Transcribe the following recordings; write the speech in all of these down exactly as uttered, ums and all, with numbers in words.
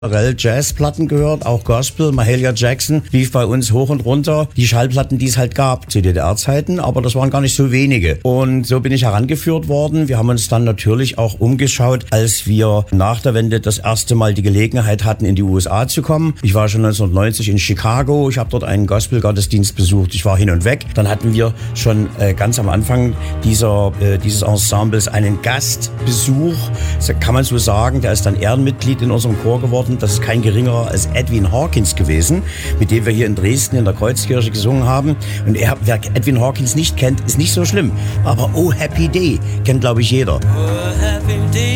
Jazzplatten gehört, auch Gospel, Mahalia Jackson lief bei uns hoch und runter. Die Schallplatten, die es halt gab zu D D R-Zeiten, aber das waren gar nicht so wenige. Und so bin ich herangeführt worden. Wir haben uns dann natürlich auch umgeschaut, als wir nach der Wende das erste Mal die Gelegenheit hatten, in die U S A zu kommen. Ich war schon neunzehnhundertneunzig in Chicago. Ich habe dort einen Gospel-Gottesdienst besucht. Ich war hin und weg. Dann hatten wir schon äh, ganz am Anfang dieser, äh, dieses Ensembles einen Gastbesuch. Das kann man so sagen. Der ist dann Ehrenmitglied in unserem Chor geworden. Das ist kein geringerer als Edwin Hawkins gewesen, mit dem wir hier in Dresden in der Kreuzkirche gesungen haben. Und er, wer Edwin Hawkins nicht kennt, ist nicht so schlimm. Aber Oh Happy Day kennt, glaube ich, jeder. Oh, happy day.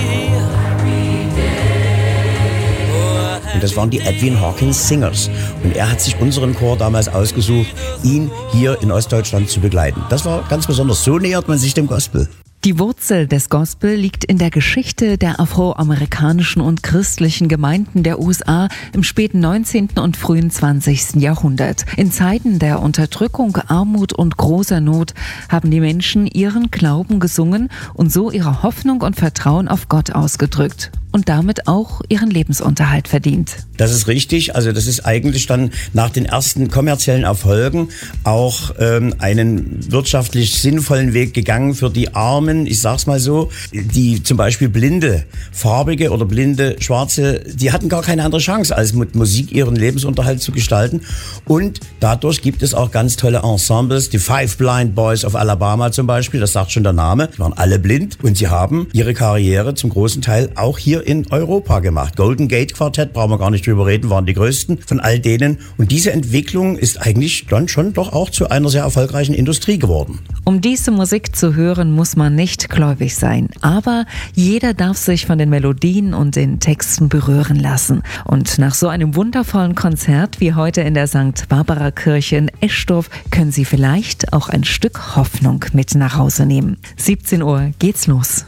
Und das waren die Edwin Hawkins Singers. Und er hat sich unseren Chor damals ausgesucht, ihn hier in Ostdeutschland zu begleiten. Das war ganz besonders. So nähert man sich dem Gospel. Die Wurzel des Gospel liegt in der Geschichte der afroamerikanischen und christlichen Gemeinden der U S A im späten neunzehnten und frühen zwanzigsten Jahrhundert. In Zeiten der Unterdrückung, Armut und großer Not haben die Menschen ihren Glauben gesungen und so ihre Hoffnung und Vertrauen auf Gott ausgedrückt. Und damit auch ihren Lebensunterhalt verdient. Das ist richtig. Also das ist eigentlich dann nach den ersten kommerziellen Erfolgen auch ähm, einen wirtschaftlich sinnvollen Weg gegangen für die Armen, ich sag's mal so, die zum Beispiel blinde, farbige oder blinde, schwarze, die hatten gar keine andere Chance, als mit Musik ihren Lebensunterhalt zu gestalten. Und dadurch gibt es auch ganz tolle Ensembles, die Five Blind Boys of Alabama zum Beispiel, das sagt schon der Name, die waren alle blind und sie haben ihre Karriere zum großen Teil auch hier in Europa gemacht. Golden Gate Quartett, brauchen wir gar nicht drüber reden, waren die größten von all denen. Und diese Entwicklung ist eigentlich dann schon doch auch zu einer sehr erfolgreichen Industrie geworden. Um diese Musik zu hören, muss man nicht gläubig sein. Aber jeder darf sich von den Melodien und den Texten berühren lassen. Und nach so einem wundervollen Konzert wie heute in der Sankt Barbara Kirche in Eschdorf können Sie vielleicht auch ein Stück Hoffnung mit nach Hause nehmen. siebzehn Uhr geht's los.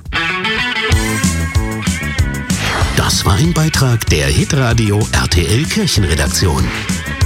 Das war ein Beitrag der Hitradio R T L Kirchenredaktion.